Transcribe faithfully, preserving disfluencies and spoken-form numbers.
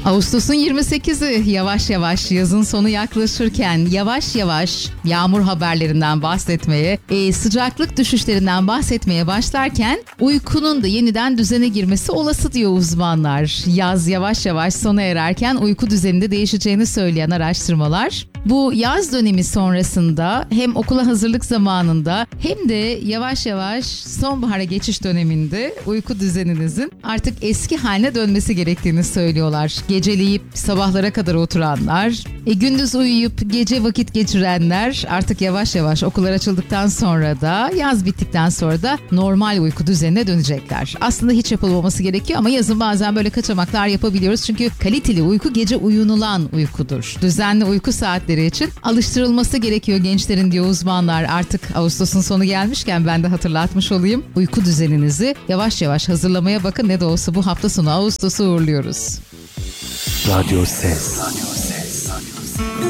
Ağustos'un yirmi sekizi, yavaş yavaş yazın sonu yaklaşırken yavaş yavaş yağmur haberlerinden bahsetmeye, e, sıcaklık düşüşlerinden bahsetmeye başlarken uykunun da yeniden düzene girmesi olası diyor uzmanlar. Yaz yavaş yavaş sona ererken uyku düzeninde değişeceğini söyleyen araştırmalar, bu yaz dönemi sonrasında hem okula hazırlık zamanında hem de yavaş yavaş sonbahara geçiş döneminde uyku düzeninizin artık eski haline dönmesi gerektiğini söylüyorlar. Geceleyip sabahlara kadar oturanlar, e, gündüz uyuyup gece vakit geçirenler artık yavaş yavaş okullar açıldıktan sonra da yaz bittikten sonra da normal uyku düzenine dönecekler. Aslında hiç yapılmaması gerekiyor ama yazın bazen böyle kaçamaklar yapabiliyoruz. Çünkü kaliteli uyku gece uyunulan uykudur. Düzenli uyku saatleri için alıştırılması gerekiyor gençlerin diyor uzmanlar. Artık Ağustos'un sonu gelmişken ben de hatırlatmış olayım. Uyku düzeninizi yavaş yavaş hazırlamaya bakın. Ne de olsa bu hafta sonu Ağustos'u uğurluyoruz. Radyo Ses. Radyo Ses.